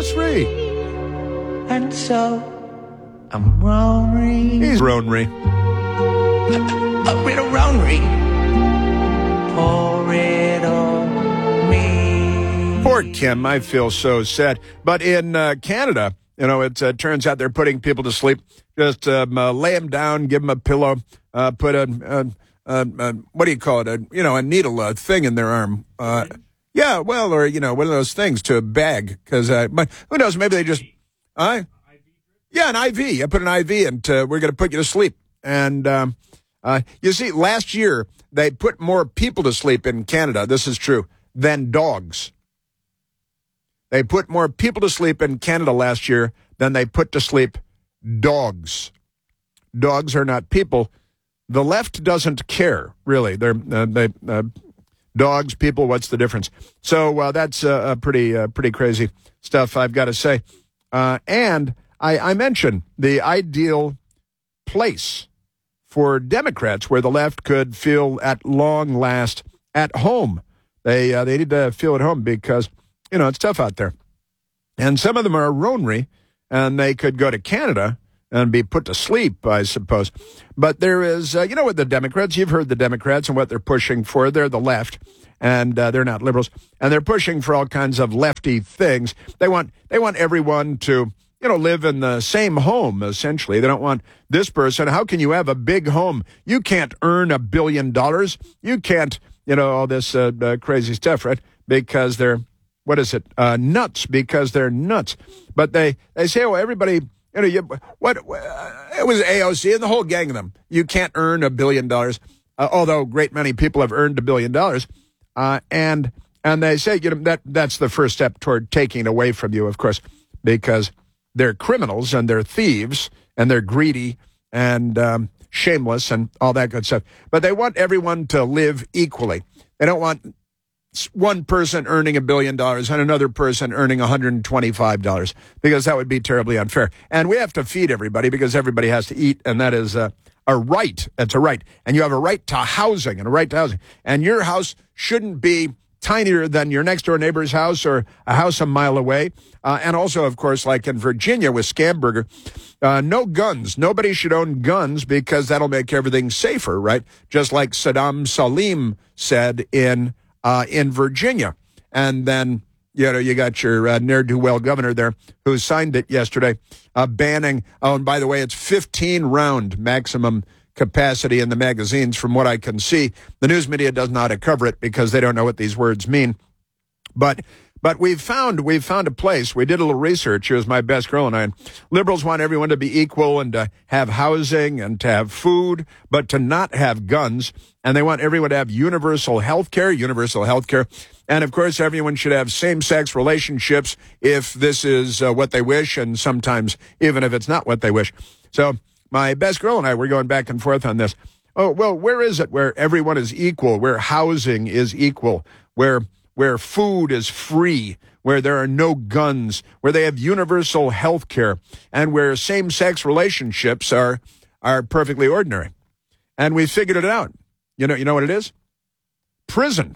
It's free. And so I'm Ronery. He's Ronery. A bit of Ronery. Pour it on me. Poor Kim, I feel so sad. But in Canada, it turns out they're putting people to sleep. Just lay them down, give them a pillow, put a what do you call it? A needle, a thing in their arm. Yeah, well, or, one of those things to a bag. Because, who knows, maybe they just... Yeah, an IV. I put an IV and we're going to put you to sleep. And you see, last year, they put more people to sleep in Canada, this is true, than dogs. They put more people to sleep in Canada last year than they put to sleep dogs. Dogs are not people. The left doesn't care, really. Dogs, people, what's the difference? So that's pretty crazy stuff, I've got to say. And I mentioned the ideal place for Democrats where the left could feel at long last at home. They need to feel at home because, it's tough out there. And some of them are Ronery, and they could go to Canada and be put to sleep, I suppose. But there is, with the Democrats, you've heard the Democrats and what they're pushing for. They're the left, and they're not liberals. And they're pushing for all kinds of lefty things. They want everyone to, live in the same home, essentially. They don't want this person. How can you have a big home? You can't earn $1 billion. You can't, all this crazy stuff, right? Because they're, nuts, because they're nuts. But they say, everybody, it was AOC and the whole gang of them. You can't earn $1 billion, although a great many people have earned $1 billion. And they say, that's the first step toward taking it away from you, of course, because they're criminals and they're thieves and they're greedy and shameless and all that good stuff. But they want everyone to live equally. They don't want one person earning $1 billion and another person earning $125 because that would be terribly unfair. And we have to feed everybody because everybody has to eat, and that is a right. It's a right. And you have a right to housing and a right to housing. And your house shouldn't be tinier than your next door neighbor's house or a house a mile away. And also, of course, like in Virginia with Scamberger, no guns. Nobody should own guns because that'll make everything safer, right? Just like Saddam Salim said in Virginia. And then, you got your ne'er-do-well governor there who signed it yesterday, banning, and by the way, it's 15-round maximum capacity in the magazines from what I can see. The news media does not cover it because they don't know what these words mean. But we've found a place. We did a little research. It was my best girl and I. Liberals want everyone to be equal and to have housing and to have food, but to not have guns. And they want everyone to have universal health care. And, of course, everyone should have same-sex relationships if this is what they wish, and sometimes even if it's not what they wish. So my best girl and I were going back and forth on this. Oh, well, where is it where everyone is equal, where housing is equal, where food is free, where there are no guns, where they have universal health care, and where same-sex relationships are perfectly ordinary? And we figured it out. You know what it is? Prison.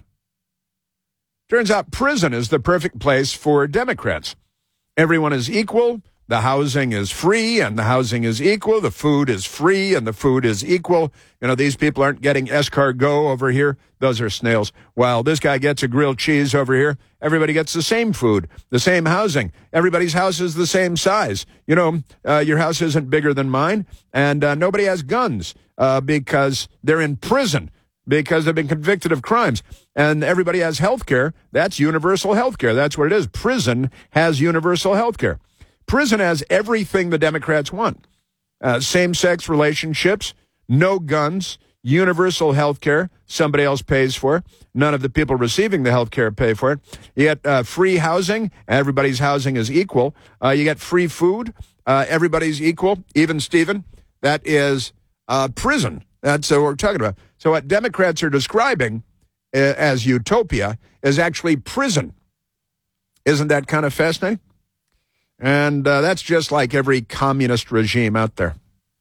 Turns out prison is the perfect place for Democrats. Everyone is equal. The housing is free and the housing is equal. The food is free and the food is equal. These people aren't getting escargot over here. Those are snails. While this guy gets a grilled cheese over here, everybody gets the same food, the same housing. Everybody's house is the same size. Your house isn't bigger than mine. And nobody has guns because they're in prison, because they've been convicted of crimes. And everybody has health care. That's universal health care. That's what it is. Prison has universal health care. Prison has everything the Democrats want. Same-sex relationships, no guns, universal health care, somebody else pays for. None of the people receiving the health care pay for it. You get free housing. Everybody's housing is equal. You get free food. Everybody's equal. Even Stephen, that is prison. That's what we're talking about. So what Democrats are describing as utopia is actually prison. Isn't that kind of fascinating? And that's just like every communist regime out there.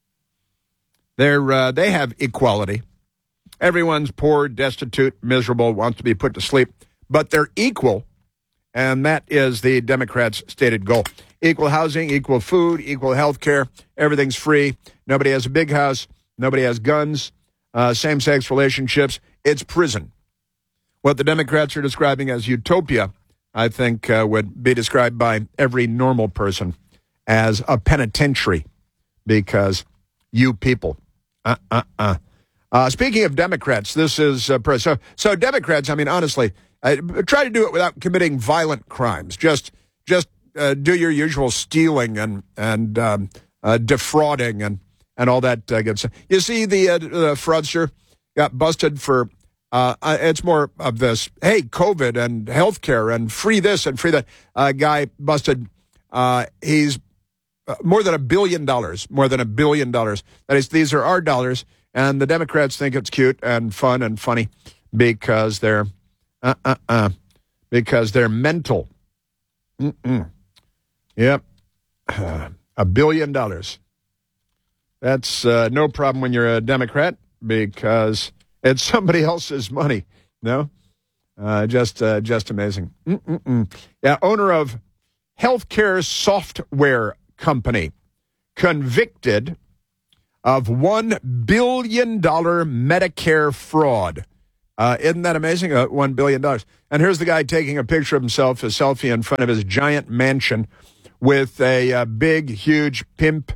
They have equality. Everyone's poor, destitute, miserable, wants to be put to sleep, but they're equal. and that is the Democrats' stated goal. Equal housing, equal food, equal health care. Everything's free. Nobody has a big house. Nobody has guns. Same-sex relationships. It's prison. What the Democrats are describing as utopia, I think, would be described by every normal person as a penitentiary, because you people. Speaking of Democrats, this is so Democrats. I mean, honestly, try to do it without committing violent crimes. Just do your usual stealing and defrauding and all that good stuff. You see, the fraudster got busted for. It's more of this. Hey, COVID and healthcare and free this and free that. Guy busted. He's more than $1 billion. More than $1 billion. That is, these are our dollars, and the Democrats think it's cute and fun and funny because they're mental. Yep, $1 billion. That's no problem when you're a Democrat, because it's somebody else's money. No, just amazing. Yeah, owner of healthcare software company convicted of $1 billion Medicare fraud. Isn't that amazing? $1 billion. And here's the guy taking a picture of himself, a selfie in front of his giant mansion with a big, huge pimp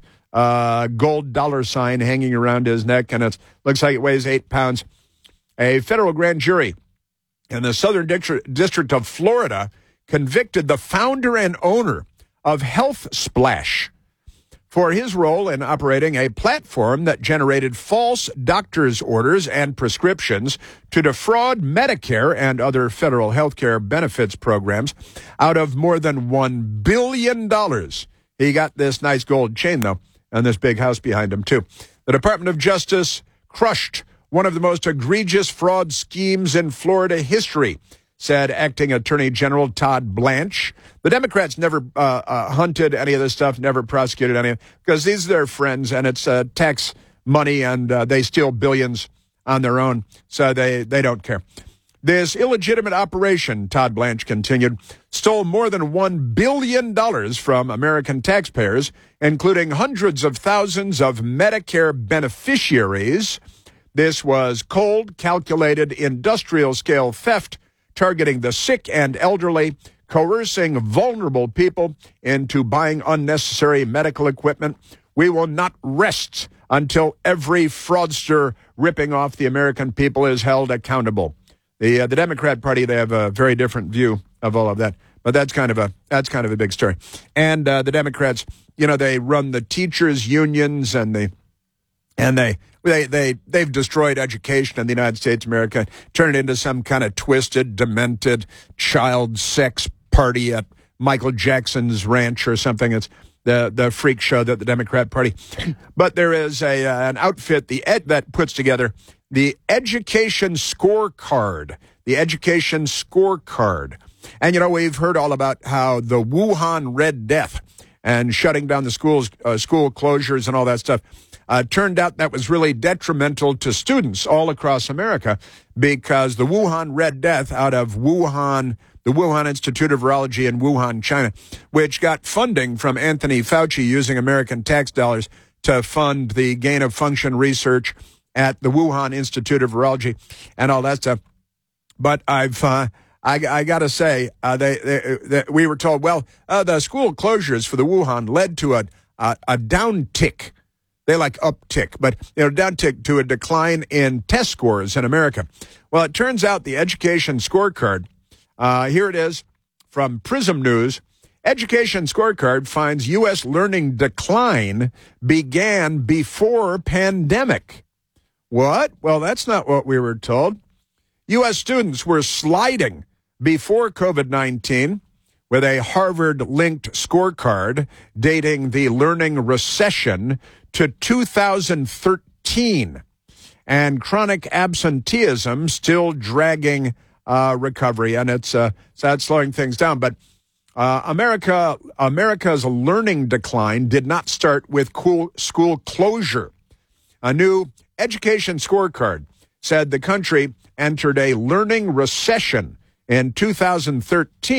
gold dollar sign hanging around his neck, and it looks like it weighs 8 pounds. A federal grand jury in the Southern District of Florida convicted the founder and owner of Health Splash for his role in operating a platform that generated false doctor's orders and prescriptions to defraud Medicare and other federal health care benefits programs out of more than $1 billion. He got this nice gold chain, though, and this big house behind him, too. The Department of Justice crushed one of the most egregious fraud schemes in Florida history, said Acting Attorney General Todd Blanche. The Democrats never hunted any of this stuff, never prosecuted any of it, because these are their friends, and it's tax money, and they steal billions on their own, so they don't care. This illegitimate operation, Todd Blanche continued, stole more than $1 billion from American taxpayers, including hundreds of thousands of Medicare beneficiaries. This was cold, calculated, industrial-scale theft targeting the sick and elderly, coercing vulnerable people into buying unnecessary medical equipment. We will not rest until every fraudster ripping off the American people is held accountable. The Democrat Party, they have a very different view of all of that, but that's kind of a big story. And the Democrats, they run the teachers' unions, and they've destroyed education in the United States of America, turned it into some kind of twisted, demented child sex party at Michael Jackson's ranch or something. It's the freak show that the Democrat Party. But there is an outfit that puts together the Education Scorecard. The Education Scorecard. And, we've heard all about how the Wuhan Red Death and shutting down the schools, school closures and all that stuff, turned out that was really detrimental to students all across America, because the Wuhan Red Death out of Wuhan, the Wuhan Institute of Virology in Wuhan, China, which got funding from Anthony Fauci using American tax dollars to fund the gain-of-function research at the Wuhan Institute of Virology and all that stuff. But I got to say, we were told, the school closures for the Wuhan led to a downtick. They like uptick, but downtick to a decline in test scores in America. Well, it turns out the Education Scorecard, here it is from Prism News. Education Scorecard finds U.S. learning decline began before pandemic. What? Well, that's not what we were told. U.S. students were sliding before COVID-19 with a Harvard-linked scorecard dating the learning recession to 2013, and chronic absenteeism still dragging recovery, and it's slowing things down. But America's learning decline did not start with school closure. A new Education Scorecard said the country entered a learning recession in 2013,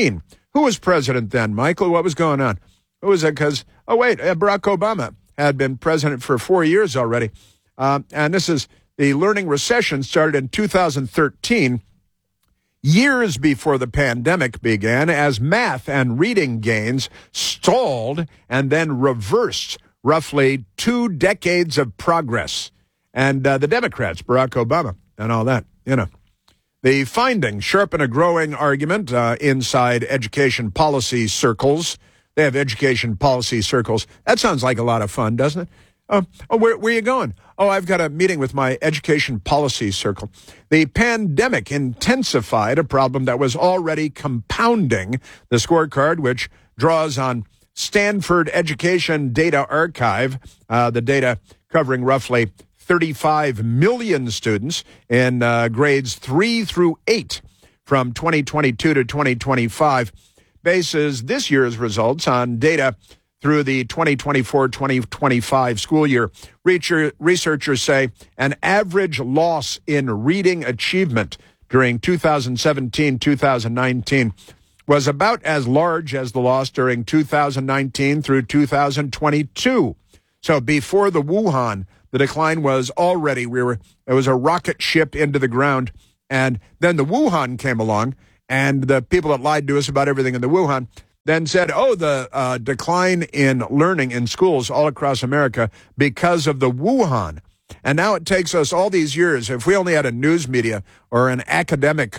Who was president then, Michael? What was going on? Who was it? Because, Barack Obama had been president for 4 years already. And this is the learning recession started in 2013, years before the pandemic began, as math and reading gains stalled and then reversed roughly 2 decades of progress. And the Democrats, Barack Obama, and all that, The findings sharpen a growing argument inside education policy circles. They have education policy circles. That sounds like a lot of fun, doesn't it? Where are you going? I've got a meeting with my education policy circle. The pandemic intensified a problem that was already compounding. The scorecard, which draws on Stanford Education Data Archive, the data covering roughly 35 million students in grades 3 through 8 from 2022 to 2025, bases this year's results on data through the 2024-2025 school year. Researchers say an average loss in reading achievement during 2017-2019 was about as large as the loss during 2019 through 2022. So before the Wuhan, the decline was already, it was a rocket ship into the ground. And then the Wuhan came along, and the people that lied to us about everything in the Wuhan then said, the decline in learning in schools all across America because of the Wuhan. And now it takes us all these years, if we only had a news media or an academic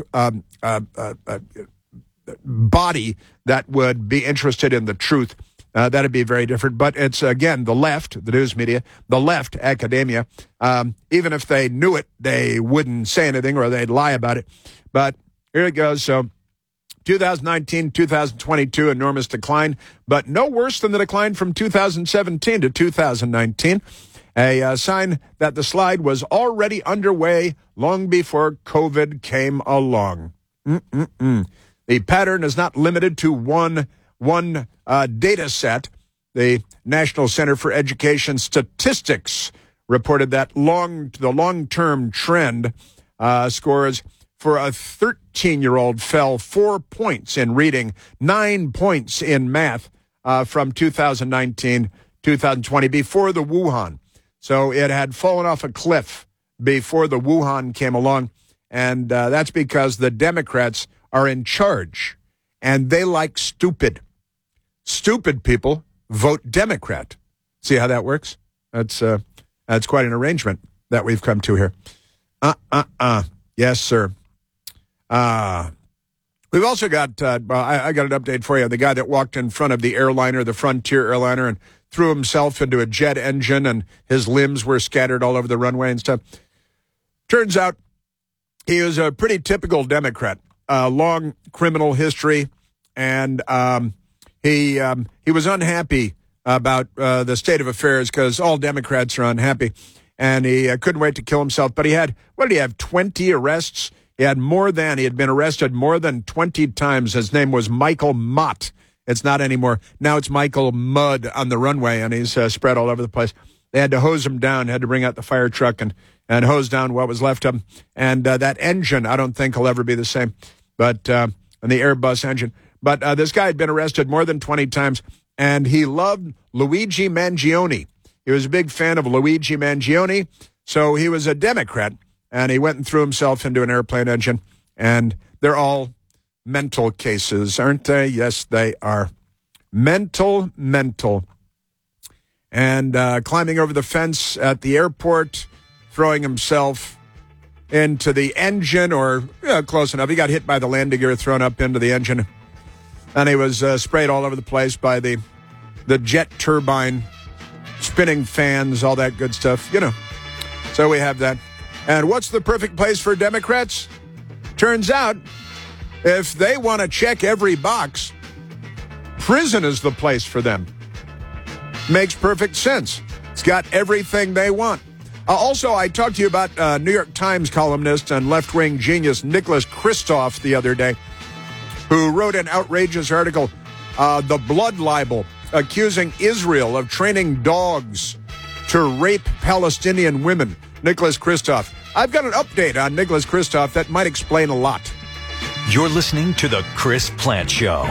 body that would be interested in the truth, that'd be very different. But it's, again, the left, the news media, the left, academia. Even if they knew it, they wouldn't say anything or they'd lie about it. But here it goes. So 2019, 2022, enormous decline, but no worse than the decline from 2017 to 2019. A sign that the slide was already underway long before COVID came along. The pattern is not limited to one data set. The National Center for Education Statistics reported that the long-term trend scores for a 13-year-old fell 4 points in reading, 9 points in math from 2019, 2020, before the Wuhan. So it had fallen off a cliff before the Wuhan came along, and that's because the Democrats are in charge, and they like stupid. Stupid people vote Democrat. See how that works? That's quite an arrangement that we've come to here. Yes, sir. We've also got, I got an update for you. The guy that walked in front of the airliner, the Frontier airliner, and threw himself into a jet engine, and his limbs were scattered all over the runway and stuff. Turns out he was a pretty typical Democrat, long criminal history, and he was unhappy about the state of affairs because all Democrats are unhappy, and he couldn't wait to kill himself. But he had, 20 arrests? He had been arrested more than 20 times. His name was Michael Mott. It's not anymore. Now it's Michael Mudd on the runway, and he's spread all over the place. They had to hose him down, had to bring out the fire truck and hose down what was left of him. And that engine, I don't think will ever be the same, but and the Airbus engine. But this guy had been arrested more than 20 times, and he loved Luigi Mangione. He was a big fan of Luigi Mangione, so he was a Democrat, and he went and threw himself into an airplane engine. And they're all mental cases, aren't they? Yes, they are. Mental. And climbing over the fence at the airport, throwing himself into the engine, or close enough. He got hit by the landing gear, thrown up into the engine, and he was sprayed all over the place by the jet turbine, spinning fans, all that good stuff, So we have that. And what's the perfect place for Democrats? Turns out, if they want to check every box, prison is the place for them. Makes perfect sense. It's got everything they want. Also, I talked to you about New York Times columnist and left-wing genius Nicholas Kristof the other day, who wrote an outrageous article, The Blood Libel, accusing Israel of training dogs to rape Palestinian women. Nicholas Kristof. I've got an update on Nicholas Kristof that might explain a lot. You're listening to The Chris Plant Show.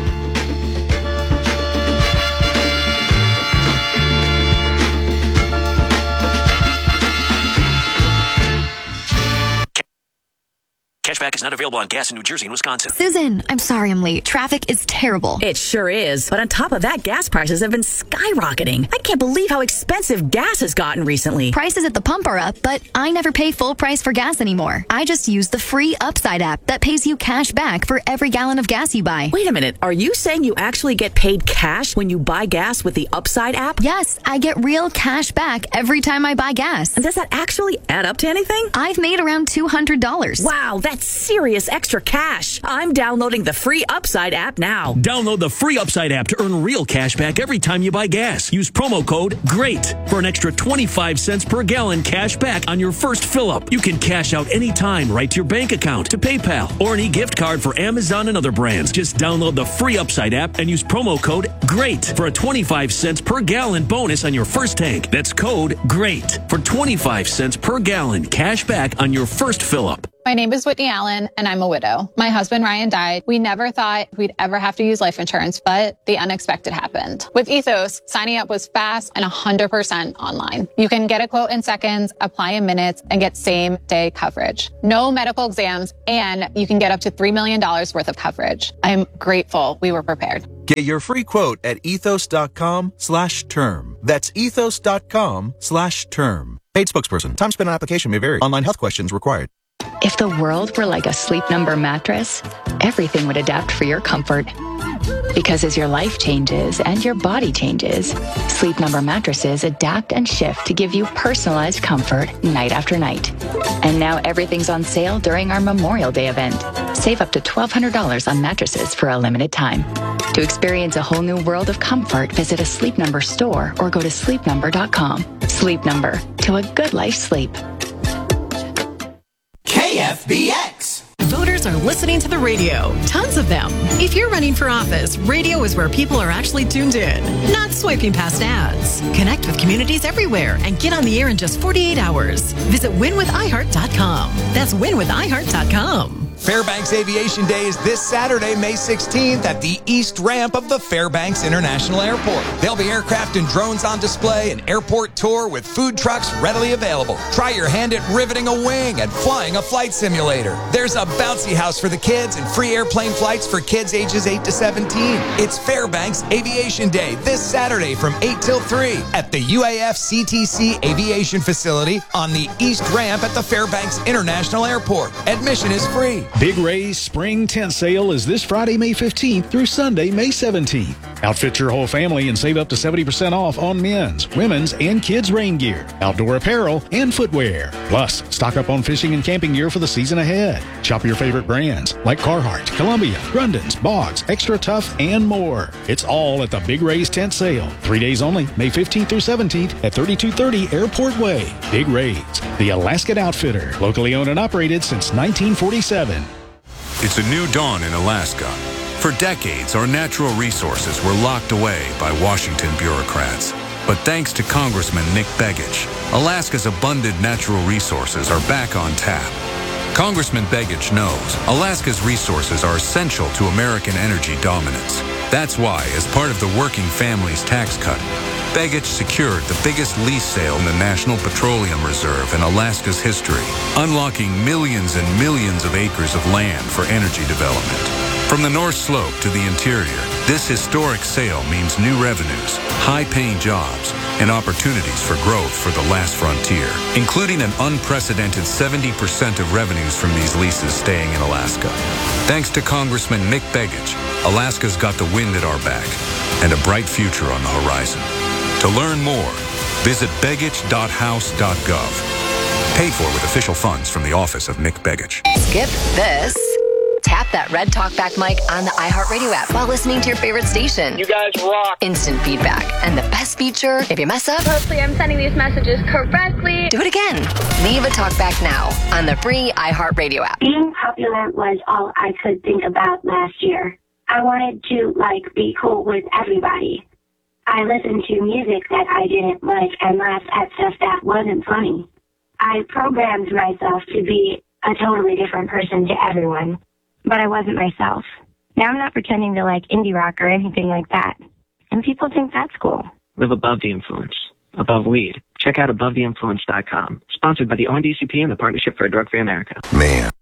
Cashback is not available on gas in New Jersey and Wisconsin. Susan, I'm sorry I'm late. Traffic is terrible. It sure is. But on top of that, gas prices have been skyrocketing. I can't believe how expensive gas has gotten recently. Prices at the pump are up, but I never pay full price for gas anymore. I just use the free Upside app that pays you cash back for every gallon of gas you buy. Wait a minute. Are you saying you actually get paid cash when you buy gas with the Upside app? Yes, I get real cash back every time I buy gas. And does that actually add up to anything? I've made around $200. Wow, that's serious extra cash. I'm downloading the free Upside app now. Download the free Upside app to earn real cash back every time you buy gas. Use promo code GREAT for an extra 25 cents per gallon cash back on your first fill-up. You can cash out anytime right to your bank account, to PayPal, or an e-gift card for Amazon and other brands. Just download the free Upside app and use promo code GREAT for a 25 cents per gallon bonus on your first tank. That's code GREAT for 25 cents per gallon cash back on your first fill-up. My name is Whitney Allen, and I'm a widow. My husband, Ryan, died. We never thought we'd ever have to use life insurance, but the unexpected happened. With Ethos, signing up was fast and 100% online. You can get a quote in seconds, apply in minutes, and get same-day coverage. No medical exams, and you can get up to $3 million worth of coverage. I'm grateful we were prepared. Get your free quote at ethos.com/term. That's ethos.com/term. Paid spokesperson. Time spent on application may vary. Online health questions required. If the world were like a Sleep Number mattress, everything would adapt for your comfort. Because as your life changes and your body changes, Sleep Number mattresses adapt and shift to give you personalized comfort night after night. And now everything's on sale during our Memorial Day event. Save up to $1,200 on mattresses for a limited time. To experience a whole new world of comfort, visit a Sleep Number store or go to sleepnumber.com. Sleep Number, to a good life sleep. KFBX. Voters are listening to the radio. Tons of them. If you're running for office, radio is where people are actually tuned in, not swiping past ads. Connect with communities everywhere and get on the air in just 48 hours. Visit winwithiheart.com. That's winwithiheart.com. Fairbanks Aviation Day is this Saturday, May 16th at the East Ramp of the Fairbanks International Airport. There'll be aircraft and drones on display, an airport tour with food trucks readily available. Try your hand at riveting a wing and flying a flight simulator. There's a bouncy house for the kids and free airplane flights for kids ages 8 to 17. It's Fairbanks Aviation Day this Saturday from 8 till 3 at the UAF CTC Aviation Facility on the East Ramp at the Fairbanks International Airport. Admission is free. Big Ray's Spring Tent Sale is this Friday, May 15th through Sunday, May 17th. Outfit your whole family and save up to 70% off on men's, women's, and kids' rain gear, outdoor apparel, and footwear. Plus, stock up on fishing and camping gear for the season ahead. Shop your favorite brands like Carhartt, Columbia, Grundens, Boggs, Extra Tough, and more. It's all at the Big Ray's Tent Sale. 3 days only, May 15th through 17th at 3230 Airport Way. Big Ray's, the Alaskan Outfitter, locally owned and operated since 1947. It's a new dawn in Alaska. For decades, our natural resources were locked away by Washington bureaucrats. But thanks to Congressman Nick Begich, Alaska's abundant natural resources are back on tap. Congressman Begich knows Alaska's resources are essential to American energy dominance. That's why, as part of the Working Families Tax Cut, Begich secured the biggest lease sale in the National Petroleum Reserve in Alaska's history, unlocking millions and millions of acres of land for energy development. From the North Slope to the interior, this historic sale means new revenues, high-paying jobs, and opportunities for growth for the last frontier, including an unprecedented 70% of revenues from these leases staying in Alaska. Thanks to Congressman Nick Begich, Alaska's got the wind at our back and a bright future on the horizon. To learn more, visit begich.house.gov. Paid for with official funds from the office of Nick Begich. Skip this. Tap that red talkback mic on the iHeartRadio app while listening to your favorite station. You guys rock. Instant feedback. And the best feature, if you mess up, hopefully I'm sending these messages correctly. Do it again. Leave a talkback now on the free iHeartRadio app. Being popular was all I could think about last year. I wanted to, be cool with everybody. I listened to music that I didn't like and laughed at stuff that wasn't funny. I programmed myself to be a totally different person to everyone. but I wasn't myself. Now I'm not pretending to like indie rock or anything like that. And people think that's cool. Live above the influence. Above weed. Check out AboveTheInfluence.com. Sponsored by the ONDCP and the Partnership for a Drug-Free America. Man,